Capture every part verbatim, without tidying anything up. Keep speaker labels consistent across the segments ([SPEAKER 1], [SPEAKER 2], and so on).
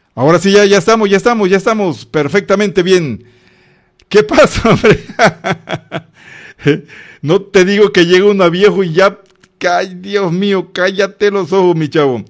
[SPEAKER 1] Ahora sí, ya, ya estamos, ya estamos, ya estamos perfectamente bien. ¿Qué pasa, hombre? No te digo que llega uno viejo y ya, ay, Dios mío, cállate los ojos, mi chavo.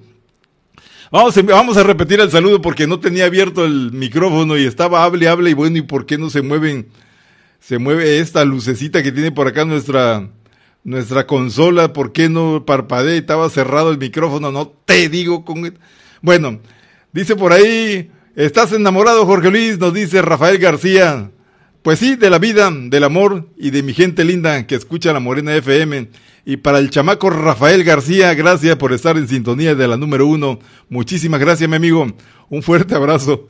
[SPEAKER 1] Vamos a, vamos a repetir el saludo porque no tenía abierto el micrófono y estaba hable, hable y bueno, ¿y por qué no se mueven? Se mueve esta lucecita que tiene por acá nuestra, nuestra consola, ¿por qué no parpadea? Estaba cerrado el micrófono, no te digo con... Bueno, dice por ahí, ¿estás enamorado, Jorge Luis? Nos dice Rafael García. Pues sí, de la vida, del amor y de mi gente linda que escucha la Morena F M. Y para el chamaco Rafael García, gracias por estar en sintonía de la número uno. Muchísimas gracias, mi amigo. Un fuerte abrazo.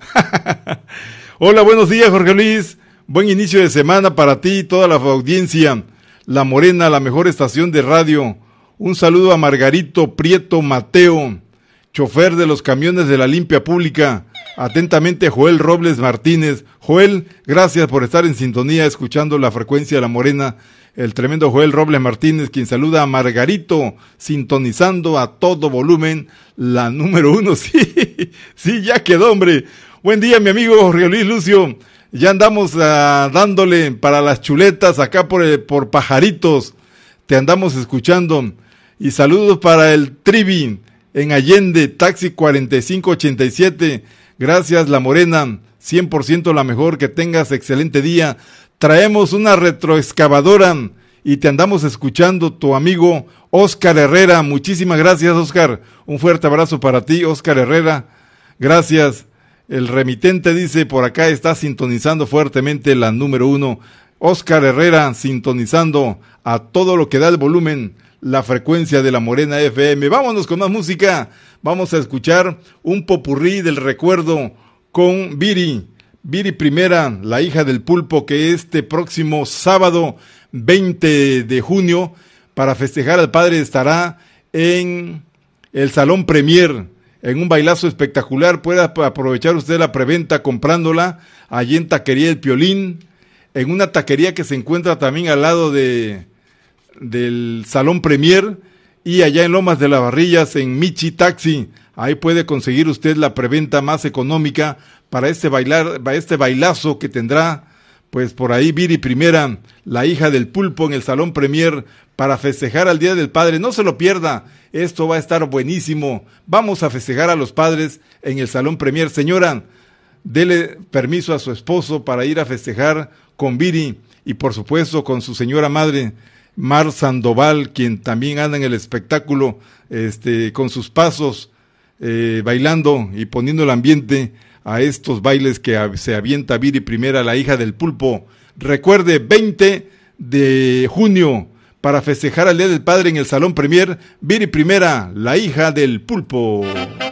[SPEAKER 1] Hola, buenos días, Jorge Luis. Buen inicio de semana para ti y toda la audiencia. La Morena, la mejor estación de radio. Un saludo a Margarito Prieto Mateo, chofer de los camiones de la limpia pública. Atentamente, Joel Robles Martínez. Joel, gracias por estar en sintonía, escuchando la frecuencia de la Morena. El tremendo Joel Robles Martínez, quien saluda a Margarito, sintonizando a todo volumen, la número uno. Sí, sí, ya quedó, hombre. Buen día, mi amigo Jorge Luis Lucio. Ya andamos uh, dándole para las chuletas acá por, el, por Pajaritos. Te andamos escuchando. Y saludos para el Trivi en Allende, taxi cuarenta y cinco ochenta y siete. Gracias, La Morena, cien por ciento la mejor, que tengas excelente día. Traemos una retroexcavadora y te andamos escuchando, tu amigo Oscar Herrera. Muchísimas gracias, Oscar. Un fuerte abrazo para ti, Oscar Herrera. Gracias. El remitente dice, por acá está sintonizando fuertemente la número uno. Oscar Herrera, sintonizando a todo lo que da el volumen, la frecuencia de la Morena F M. Vámonos con más música. Vamos a escuchar un popurrí del recuerdo con Viri. Viri Primera, la hija del pulpo, que este próximo sábado veinte de junio, para festejar al padre, estará en el Salón Premier, en un bailazo espectacular. Puede aprovechar usted la preventa comprándola allí en Taquería El Piolín, en una taquería que se encuentra también al lado de del Salón Premier, y allá en Lomas de las Barrillas, en Michi Taxi. Ahí puede conseguir usted la preventa más económica para este bailar, para este bailazo que tendrá, pues por ahí Viri Primera, la hija del pulpo, en el Salón Premier, para festejar al Día del Padre. No se lo pierda, esto va a estar buenísimo. Vamos a festejar a los padres en el Salón Premier. Señora, dele permiso a su esposo para ir a festejar con Viri y por supuesto con su señora madre, Mar Sandoval, quien también anda en el espectáculo, este, con sus pasos, eh, bailando y poniendo el ambiente a estos bailes que se avienta Viri Primera, la hija del pulpo. Recuerde, veinte de junio, para festejar al Día del Padre en el Salón Premier, Viri Primera, la hija del pulpo.